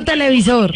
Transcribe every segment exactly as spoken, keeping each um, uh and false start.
televisor.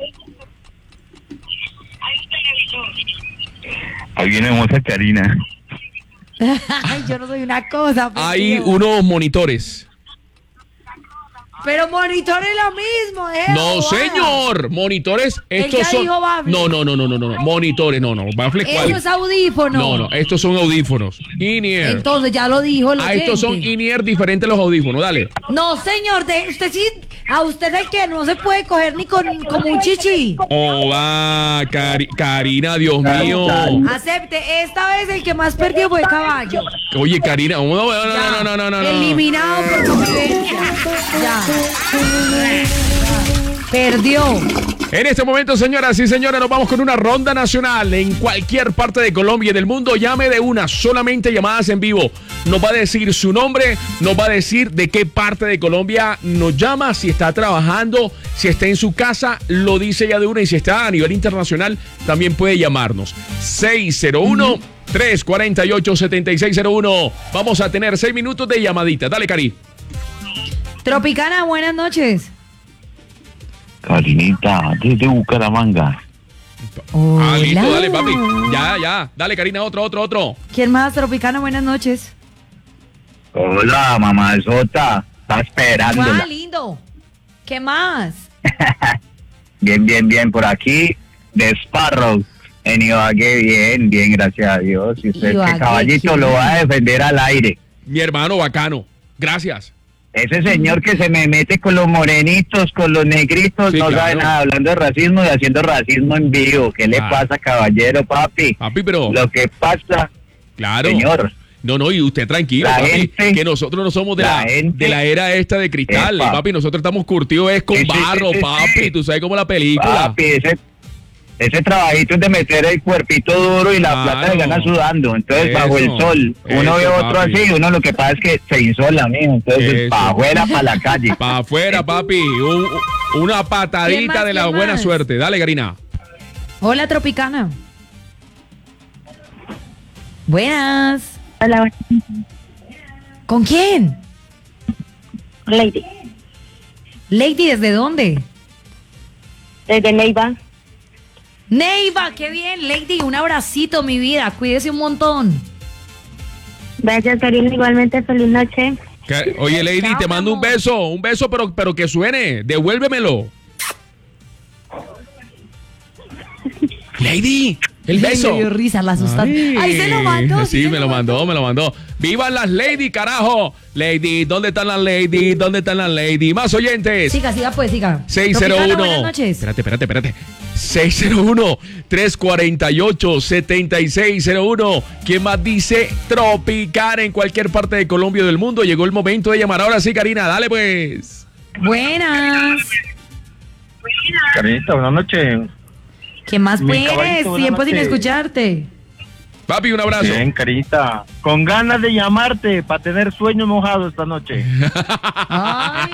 Ahí viene hermosa Karina. Ay, yo no soy una cosa. Hay tío. unos monitores. Pero monitor es lo mismo, ¿eh? No, señor. Monitores. Estos ya son. dijo Baffle. No, no, no, no, no, no. Monitores, no, no. Baffle, ¿cuál? Eso es audífono. No, no. Estos son audífonos. In-ear. Entonces ya lo dijo el Ah, estos son oyente. in-ear diferentes a los audífonos. Dale. No, señor, de, usted sí, a usted es que no se puede coger ni con como un chichi. Oh, va, Cari- Karina, Dios mío. Acepte, esta vez el que más perdió fue Caballo. Oye, Karina, no, no, no, no, no, no, no, no. Eliminado por convivencia. Ya. Perdió. En este momento, señoras y señores, nos vamos con una ronda nacional en cualquier parte de Colombia y del mundo. Llame de una, solamente llamadas en vivo. Nos va a decir su nombre, nos va a decir de qué parte de Colombia nos llama, si está trabajando, si está en su casa, lo dice ya de una, y si está a nivel internacional, también puede llamarnos. seis cero uno, tres cuatro ocho, siete seis cero uno. Vamos a tener seis minutos de llamadita. Dale, Cari. Tropicana, buenas noches. Karinita, desde Bucaramanga. Ah, listo, Hola. dale, papi. Ya, ya. Dale, Karina, otro, otro, otro. ¿Quién más, Tropicana? Buenas noches. Hola, mamazota. Está esperándola. ¡Ah, lindo! ¿Qué más? Bien, bien, bien. Por aquí, de Sparrow. En Ibagué, bien, bien, gracias a Dios. Y usted, Ibagué, este caballito, ¿quién? lo va a defender al aire. Mi hermano bacano. Gracias. Ese señor que se me mete con los morenitos, con los negritos, Sí, no claro. sabe nada, hablando de racismo y haciendo racismo en vivo. ¿Qué le Ah. pasa, caballero, papi? Papi, pero. Lo que pasa, Claro. señor, No, no, y usted tranquilo, La papi, gente- que nosotros no somos de la, la gente- de la era esta de cristal, Epa. papi, nosotros estamos curtidos es con Sí, sí, barro, sí, sí, papi, sí. tú sabes como la película. papi, ese, ese trabajito es de meter el cuerpito duro y la Claro. plata se gana sudando. Entonces, Eso, bajo el sol, uno eso, ve otro papi. así, uno lo que pasa es que se insola, mijo. Entonces, Eso. para afuera, para la calle. Para afuera, papi, un- una ¿Quién patadita más, de la quién buena más? suerte. Dale, Karina. Hola, Tropicana. Buenas. Hola, ¿Con quién? Lady. Lady, ¿desde dónde? Desde Neiva. Neiva, qué bien, Lady, un abracito, mi vida, cuídese un montón. Gracias, Karina. Igualmente, feliz noche. Que- Oye, Lady, Chao, te mi mando un amor. beso, un beso, pero, pero que suene, devuélvemelo. Lady, el beso. Me dio risa, la asustaste. Ahí se lo mandó. Sí, se me lo mandó, me lo mandó. ¡Vivan las Lady, carajo! Lady, ¿dónde están las Lady? ¿Dónde están las Lady? Más oyentes. Siga, siga, pues, siga. seis cero Tropicana, uno. buenas noches. Espérate, espérate, espérate. seis cero uno, tres cuatro ocho, siete seis cero uno. ¿Quién más dice Tropicana en cualquier parte de Colombia o del mundo? Llegó el momento de llamar. Ahora sí, Karina, dale pues. Buenas. Karinita, buenas noches. ¿Qué más Mi puedes? caballito, buenas Tiempo sin noches. escucharte. Papi, un abrazo. Bien, Karinita. Con ganas de llamarte para tener sueño mojado esta noche. Ay.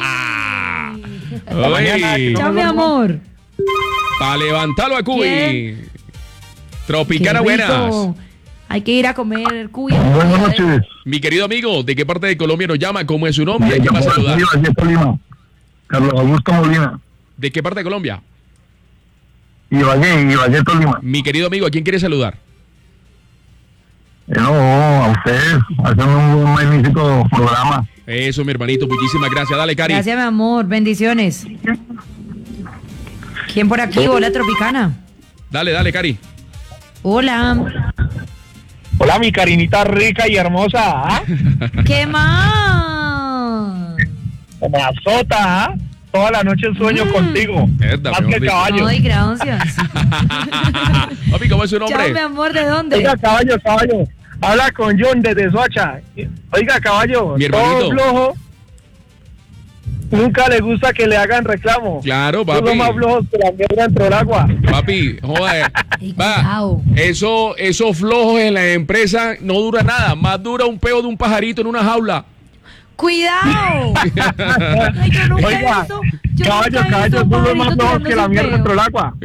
mañana, que Ay, no- Chao, mi amor. para levantarlo a Cuy. ¿Quién? Tropicana, Qué buenas. rico. Hay que ir a comer cuya. Buenas noches. Mi querido amigo, ¿de qué parte de Colombia nos llama? ¿Cómo es su nombre? ¿Quién va a saludar? Ibagué, Tolima. Carlos Augusto Molina. ¿De qué parte de Colombia? Ibagué, Ibagué, Tolima. Mi querido amigo, ¿a quién quiere saludar? Eh, No, a ustedes. Hacen un magnífico programa. Eso, mi hermanito, muchísimas gracias. Dale, Cari. Gracias, mi amor. Bendiciones. ¿Quién por aquí? Hola, Tropicana. Dale, dale, Cari. Hola. Hola, mi Karinita rica y hermosa. ¿Ah? ¿Qué más? Mamazota, ¿ah? Toda la noche sueño Mm. contigo. Verdad, Más mejor que dicho. caballo. Ay, gracias. Papi, ¿cómo es su Chao, mi nombre? amor. ¿De dónde? Oiga, caballo, caballo. Habla con John desde Soacha. Oiga, caballo, Mi hermanito. todo flojo. Nunca le gusta que le hagan reclamo. Claro, Son los papi. más flojos que la mierda dentro del agua. Papi, joder. Ey, Va, cuidado. eso, esos flojos en la empresa no dura nada. Más dura un peo de un pajarito en una jaula. ¡Cuidado! Ay, yo nunca he Oiga, visto- yo caballo, nunca he caballo, visto un son los más pajarito flojos que la tirándose mierda un dentro del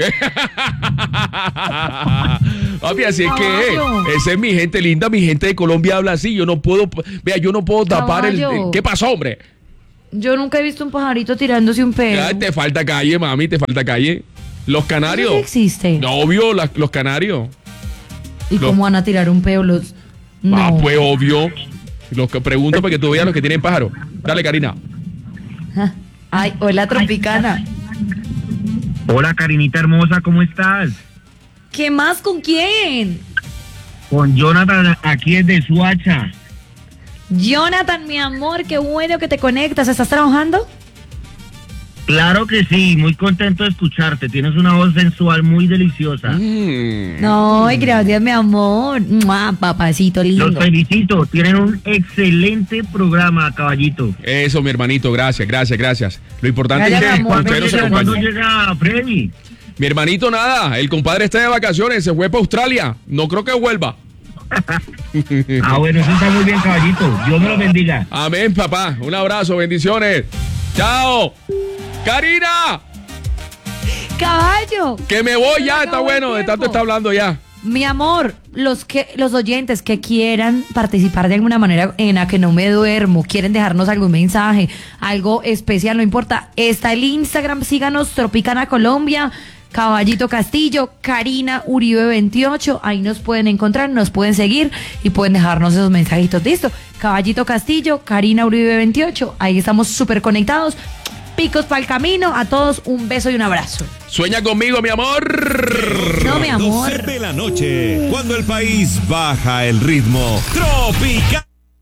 peo. agua. Papi, así es que Caballo. esa es mi gente linda, mi gente de Colombia habla así. Yo no puedo, vea, yo no puedo tapar el. Caballo. ¿Qué pasó, hombre? Yo nunca he visto un pajarito tirándose un peo. Ay, te falta calle, mami, te falta calle. Los canarios. ¿Eso sí existe? No, obvio, la- los canarios. ¿Y Los- cómo van a tirar un peo los...? No. Ah, pues obvio. Los que pregunto para que tú veas los que tienen pájaro. Dale, Karina. Ah, ay, hola, Tropicana. Hola, Karinita hermosa, ¿cómo estás? ¿Qué más? ¿Con quién? Con Jonathan, aquí desde Suacha. Jonathan, mi amor, qué bueno que te conectas. ¿Estás trabajando? Claro que sí, muy contento de escucharte. Tienes una voz sensual muy deliciosa. Mm. No, ay, gracias, mi amor. Mua, papacito lindo. Los felicito, tienen un excelente programa, caballito. Eso, mi hermanito, gracias, gracias, gracias. Lo importante Gracias, es que amor, ustedes nos bendiciones. ¿Cuándo acompañen. llega Freddy? Mi hermanito, nada. El compadre está de vacaciones, se fue para Australia. No creo que vuelva. Ah, bueno, eso está muy bien, caballito. Dios me lo bendiga. Amén, papá. Un abrazo, bendiciones. Chao. Karina, Caballo. que me voy Se ya, me está acabó bueno, el de tanto tiempo. está hablando ya. Mi amor, los que los oyentes que quieran participar de alguna manera en la que no me duermo, quieren dejarnos algún mensaje, algo especial, no importa. Está el Instagram, síganos, Tropicana Colombia, Caballito Castillo, Karina Uribe veintiocho, ahí nos pueden encontrar, nos pueden seguir y pueden dejarnos esos mensajitos. Listo, Caballito Castillo, Karina Uribe veintiocho, ahí estamos súper conectados. Picos para el camino, a todos un beso y un abrazo. Sueña conmigo, mi amor. No, mi amor. doce de la noche, cuando el país baja el ritmo. Tropical.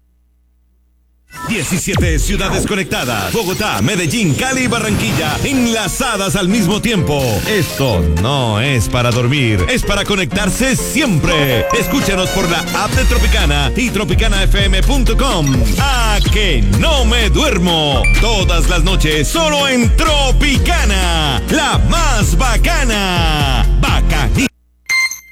diecisiete ciudades conectadas. Bogotá, Medellín, Cali y Barranquilla enlazadas al mismo tiempo. Esto no es para dormir, es para conectarse siempre. Escúchanos por la app de Tropicana y tropicana f m punto com. A que no me duermo. Todas las noches solo en Tropicana, la más bacana.